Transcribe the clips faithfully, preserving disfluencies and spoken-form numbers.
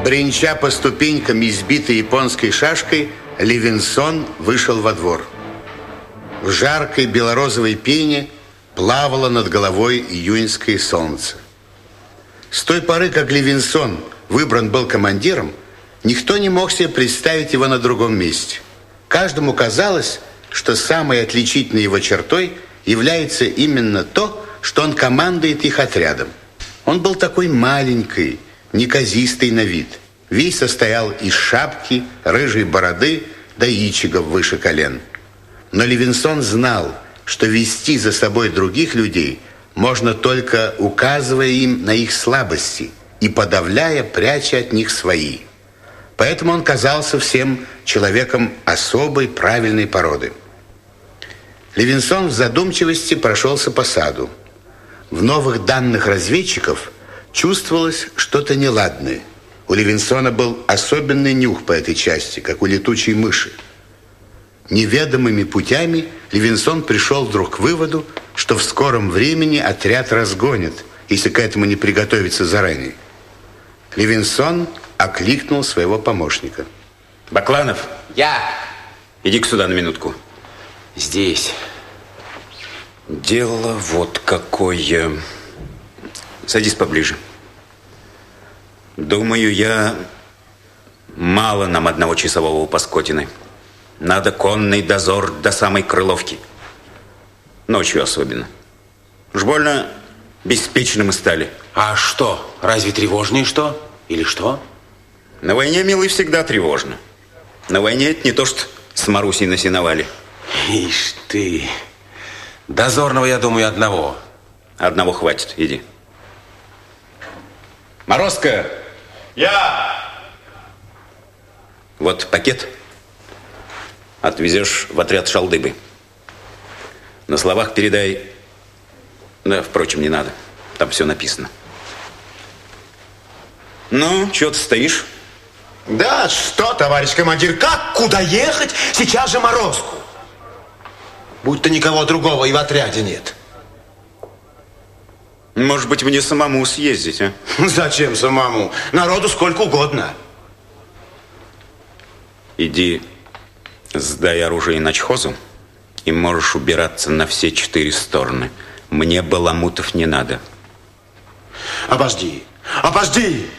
Бренча по ступенькам, избитой японской шашкой, Левинсон вышел во двор. В жаркой белорозовой пене плавало над головой июньское солнце. С той поры, как Левинсон выбран был командиром, никто не мог себе представить его на другом месте. Каждому казалось, что самой отличительной его чертой является именно то, что он командует их отрядом. Он был такой маленький, неказистый на вид. Весь состоял из шапки, рыжей бороды да ичигов выше колен. Но Левинсон знал, что вести за собой других людей можно только указывая им на их слабости и подавляя, пряча от них свои. Поэтому он казался всем человеком особой правильной породы. Левинсон в задумчивости прошелся по саду. В новых данных разведчиков чувствовалось что-то неладное. У Левинсона был особенный нюх по этой части, как у летучей мыши. Неведомыми путями Левинсон пришел вдруг к выводу, что в скором времени отряд разгонят, если к этому не приготовиться заранее. Левинсон окликнул своего помощника. Бакланов. Я. Иди-ка сюда на минутку. Здесь. Дело вот какое. Садись поближе. Думаю, я... Мало нам одного часового у Паскотины. Надо конный дозор до самой Крыловки. Ночью особенно. Уж больно беспечны мы стали. А что? Разве тревожнее что? Или что? На войне, милый, всегда тревожно. На войне это не то, что с Марусей на сеновале. Ишь ты. Дозорного, я думаю, одного. Одного хватит, иди. Морозко! Я! Вот пакет. Отвезешь в отряд Шалдыбы. На словах передай... Да, впрочем, не надо. Там все написано. Ну, чего ты стоишь? Да что, товарищ командир, как, куда ехать? Сейчас же Морозку. Будь-то никого другого и в отряде нет. Может быть, мне самому съездить, а? Зачем самому? Народу сколько угодно. Иди, сдай оружие начхозу, и можешь убираться на все четыре стороны. Мне баламутов не надо. Обожди, обожди!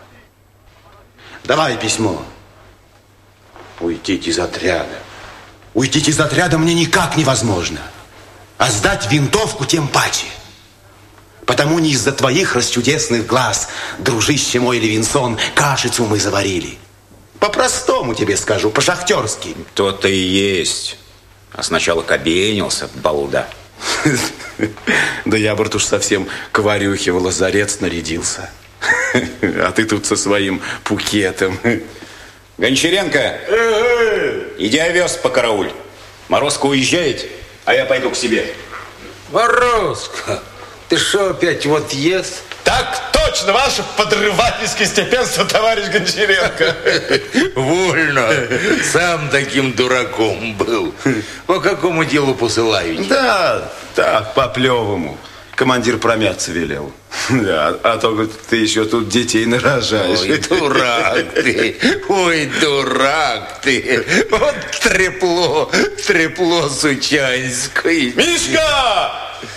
Давай письмо. Уйдите из отряда. Уйдите из отряда мне никак невозможно. А сдать винтовку тем паче. Потому не из-за твоих расчудесных глаз, дружище мой Левинсон, кашицу мы заварили. По-простому тебе скажу, по-шахтерски. То-то и есть. А сначала кабенился, балда. Да я, брат, уж совсем к Варюхе в лазарет снарядился. А ты тут со своим пукетом. Гончаренко, иди овес покарауль. Морозко уезжает, а я пойду к себе. Морозко, ты что опять вот ест? Так точно, ваше подрывательское степенство, товарищ Гончаренко. Вольно. Сам таким дураком был. По какому делу посылают? Да, так, по плевому. Командир промяться велел. Да, а то, говорит, ты еще тут детей нарожаешь. Ой, дурак ты, ой, дурак ты. Вот трепло, трепло сучанское. Мишка!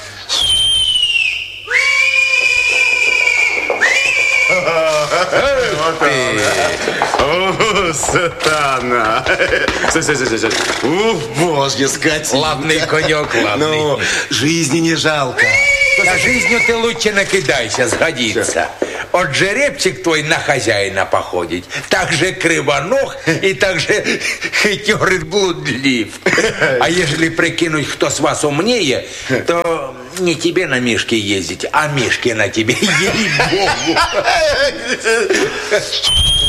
О, сатана! Стой, стой, стой, стой. Ух, божья скотина. Ладный конек, ладный. Ну, жизни не жалко. На жизнью ты лучше накидайся, сгодится. От жеребчик твой на хозяина походить. Так же кривоног и так же хитер и блудлив. А ежели прикинуть, кто с вас умнее, то не тебе на Мишке ездить, а Мишке на тебе, ей-богу.